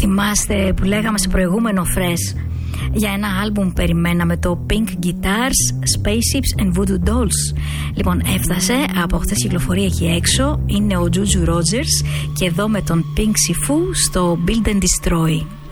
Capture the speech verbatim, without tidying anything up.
Θυμάστε που λέγαμε σε προηγούμενο Fresh για ένα άλμπουμ περιμέναμε, το Pink Guitars, Spaceships and Voodoo Dolls. Λοιπόν, έφτασε, από χθες κυκλοφορία εκεί έξω. Είναι ο Juju Rogers και εδώ με τον Pink Sifu στο Build and Destroy.